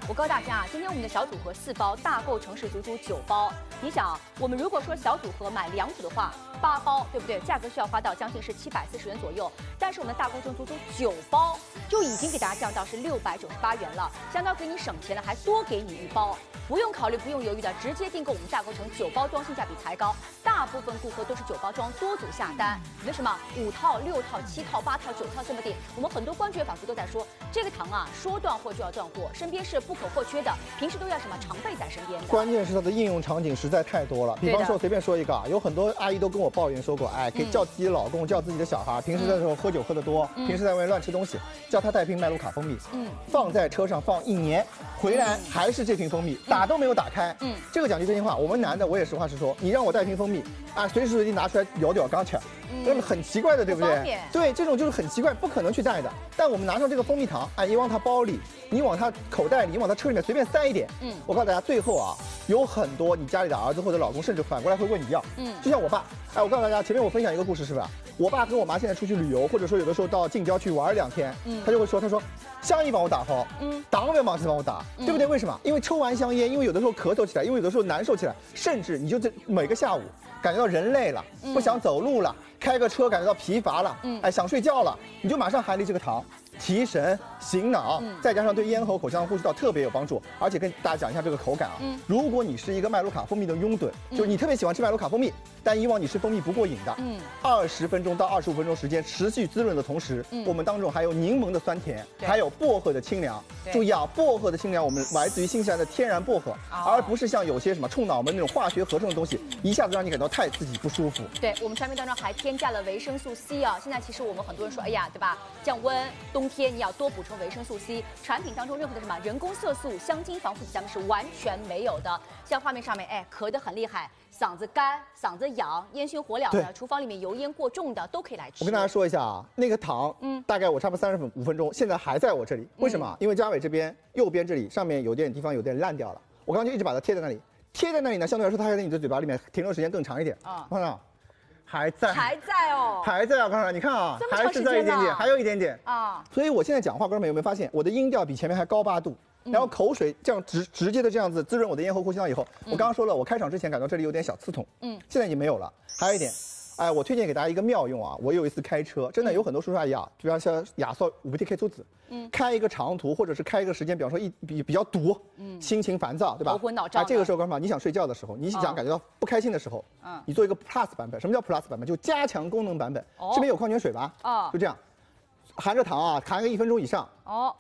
我告诉大家啊，今天我们的小组合4包，大购城市足足9包。你想，我们如果说小组合买2组的话，8包，对不对？价格需要花到将近是740元左右。但是我们的大购中足足9包，就已经给大家降到是698元了，相当于给你省钱了，还多给你1包。不用考虑，不用犹豫的，直接订购我们大购城9包装，性价比才高。大部分顾客都是9包装多组下单，为什么5套、6套、7套、8套、9套这么订？我们很多关注反复都在说，这个糖啊，说断货就要断货，身边是不可或缺的，平时都要什么常备在身边的。 关键是它的应用场景实在太多了，比方说随便说一个啊，有很多阿姨都跟我抱怨说过，哎，可以叫自己的老公，叫自己的小孩，平时的时候喝酒喝得多，平时在外面乱吃东西，叫他带瓶麦卢卡蜂蜜，放在车上放1年，回来还是这瓶蜂蜜，打都没有打开，这个讲句真心话，我们男的我也实话实说，你让我带瓶蜂蜜啊，随时随地拿出来摇摇刚吃，那么很奇怪的，对不对？对，这种就是很奇怪，不可能去带的。但我们拿上这个蜂蜜糖，哎，你往他包里，你往他口袋里，你往他车里面随便塞一点，我告诉大家，最后啊，有很多你家里的儿子或者老公，甚至反过来会问你要，就像我爸，哎，我告诉大家，前面我分享一个故事，是吧？我爸跟我妈现在出去旅游，或者说有的时候到近郊去玩2天，他就会说，他说香烟帮我打好，糖不要忘记帮我打，对不对？为什么？因为抽完香烟，因为有的时候咳嗽起来，因为有的时候难受起来，甚至你就这每个下午感觉到人累了，不想走路了，开个车感觉到疲乏了，哎，想睡觉了，你就马上含粒这个糖。提神醒脑，再加上对咽喉、口腔、呼吸道特别有帮助，而且跟大家讲一下这个口感啊。如果你是一个麦卢卡蜂蜜的拥趸，就是你特别喜欢吃麦卢卡蜂蜜，但以往你吃蜂蜜不过瘾的，20分钟到25分钟时间持续滋润的同时，我们当中还有柠檬的酸甜，还有薄荷的清凉。注意啊，薄荷的清凉我们来自于新西兰的天然薄荷，而不是像有些什么冲脑门那种化学合成的东西，一下子让你感到太刺激不舒服。 对，我们产品当中还添加了维生素 C 啊。现在其实我们很多人说，哎呀，对吧？降温，冬天你要多补充维生素 C。产品当中任何的什么人工色素、香精、防腐剂，咱们是完全没有的。像画面上面，哎，咳得很厉害，嗓子干、嗓子痒、烟熏火燎的，厨房里面油烟过重的都可以来吃。 我跟大家说一下啊，那个糖，大概我差不多35分钟，现在还在我这里。为什么？因为嘉伟这边右边这里上面有点地方有点烂掉了，我刚刚就一直把它贴在那里。贴在那里呢，相对来说它还在你的嘴巴里面停留时间更长一点。看到还在哦，还在啊！刚才你看啊，还是在一点点，还有一点点啊。所以我现在讲话，观众们有没有发现我的音调比前面还高8度？然后口水这样直接的这样子滋润我的咽喉、呼吸道以后，我刚刚说了，我开场之前感到这里有点小刺痛，现在已经没有了。还有一点，哎，我推荐给大家一个妙用啊！我有一次开车，真的有很多叔叔阿姨啊，比方像亚索5BTK 兔子，开一个长途或者是开一个时间，比方说比较堵，心情烦躁，对吧？ 头昏脑胀。 这个时候干嘛？你想睡觉的时候，你想感觉到不开心的时候，你做一个 Plus 版本。什么叫 Plus 版本？就加强功能版本。这边有矿泉水吧？就这样，含着糖啊，含个1分钟以上。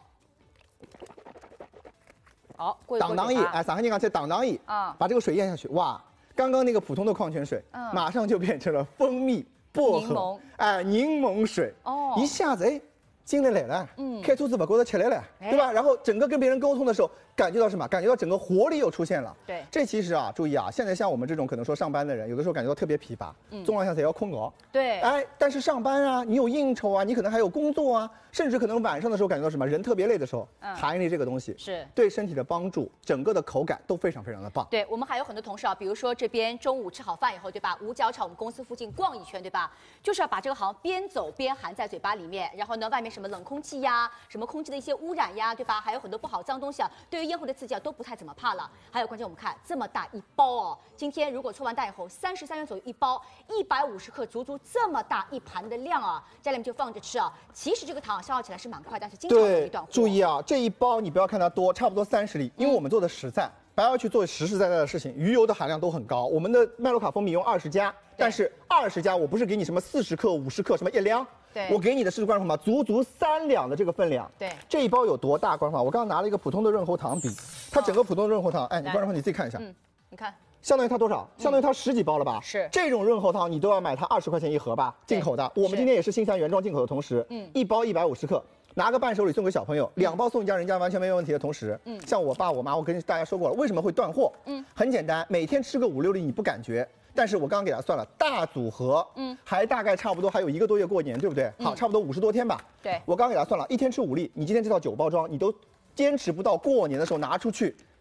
挡一，哎，上海人讲在挡一把这个水咽下去，哇！刚刚那个普通的矿泉水，马上就变成了蜂蜜、薄荷、哎柠檬水，一下子哎精力来了，开车子不觉得吃力了，对吧？然后整个跟别人沟通的时候，感觉到什么？感觉到整个活力又出现了。 对， 这其实啊，注意啊，现在像我们这种可能说上班的人，有的时候感觉到特别疲乏，中浪向才要空熬。 对， 哎，但是上班啊，你有应酬啊，你可能还有工作啊，甚至可能晚上的时候感觉到什么？人特别累的时候，含一粒这个东西是对身体的帮助，整个的口感都非常非常的棒。 对，我们还有很多同事啊，比如说这边中午吃好饭以后，对吧？五角场我们公司附近逛一圈，对吧？就是要把这个好像边走边含在嘴巴里面，然后呢，外面什么冷空气呀，什么空气的一些污染呀，对吧？还有很多不好脏东西啊，对于咽喉的刺激啊都不太怎么怕了。还有关键我们看这么大一包哦，今天如果搓完蛋以后33元左右一包，150克，足足这么大一盘的量啊，家里面就放着吃啊。其实这个糖消耗起来是蛮快，但是经常容易断货。 注意啊，这一包你不要看它多，差不多30粒，因为我们做的实在。不要去做实实在在的事情，鱼油的含量都很高。我们的麦卢卡蜂蜜用20加，但是20加我不是给你什么40克、50克，什么1两，我给你的是观众朋友足足3两的这个分量。 对， 这一包有多大？观众朋友，我刚刚拿了一个普通的润喉糖比，它整个普通的润喉糖，哎，你观众朋友你自己看一下， 你看， 相当于它多少？相当于它10几包了吧？ 是这种润喉糖你都要买它20块钱一盒吧？进口的。我们今天也是新西兰原装进口的同时，一包150克。拿个伴手礼送给小朋友，2包送一家人家完全没有问题的同时，像我爸我妈，我跟大家说过了，为什么会断货？很简单，每天吃个5、6粒你不感觉，但是我刚刚给他算了，大组合，还大概差不多还有1个多月过年，对不对？好，差不多50多天吧。 对， 我刚刚给他算了，一天吃5粒，你今天这套9包装，你都坚持不到过年的时候拿出去，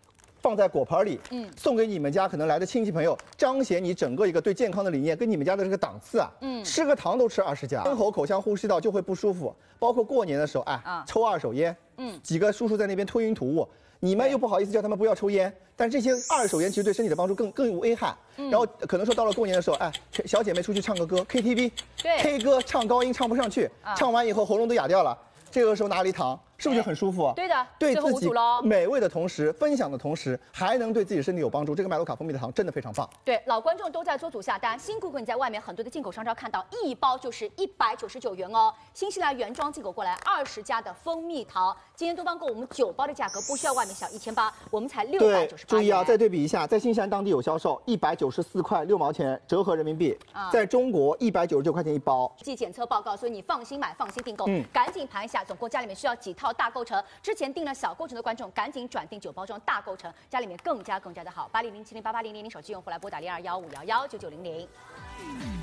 放在果盘里，送给你们家可能来的亲戚朋友，彰显你整个一个对健康的理念跟你们家的这个档次啊。吃个糖都吃20家，咽喉、口腔、呼吸道就会不舒服。包括过年的时候，抽2手烟，几个叔叔在那边吞云吐雾。你们又不好意思叫他们不要抽烟，但这些2手烟其实对身体的帮助更有危害。然后可能说到了过年的时候，小姐妹出去唱个歌 ，KTV，K 歌唱高音唱不上去，唱完以后喉咙都哑掉了，这个时候拿了一糖，是不是很舒服？ 对的， 对自己美味的同时，分享的同时，还能对自己身体有帮助。这个麦卢卡蜂蜜的糖真的非常棒。 对，老观众都在做组下单，新顾客你在外面很多的进口商超看到一包就是199元哦，新西兰原装进口过来20家的蜂蜜糖，今天东方购我们9包的价格不需要外面小1800，我们才698元。 注意啊，再对比一下，在新西兰当地有销售194块6毛钱，折合人民币，在中国199块钱一包。 记检测报告，所以你放心买，放心订购，赶紧盘一下，总共家里面需要几套大构成。之前订了小构成的观众，赶紧转订9包装大构成，家里面更加的好。8007088000手机用户来拨打0215119900。